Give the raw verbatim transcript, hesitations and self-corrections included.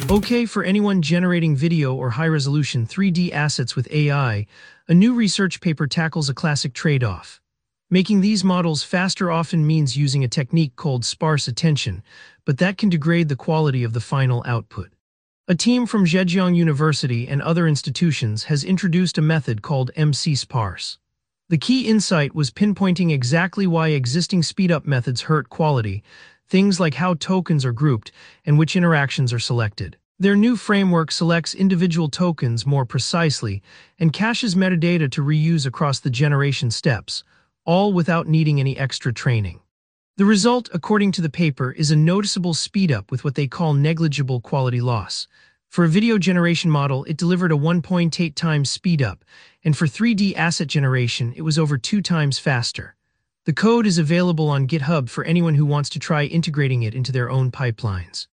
Okay, for anyone generating video or high-resolution three D assets with A I, a new research paper tackles a classic trade-off. Making these models faster often means using a technique called sparse attention, but that can degrade the quality of the final output. A team from Zhejiang University and other institutions has introduced a method called M C Sparse. The key insight was pinpointing exactly why existing speed-up methods hurt quality, things like how tokens are grouped and which interactions are selected. Their new framework selects individual tokens more precisely and caches metadata to reuse across the generation steps, all without needing any extra training. The result, according to the paper, is a noticeable speedup with what they call negligible quality loss. For a video generation model, it delivered a one point eight times speedup, and for three D asset generation, it was over two times faster. The code is available on GitHub for anyone who wants to try integrating it into their own pipelines.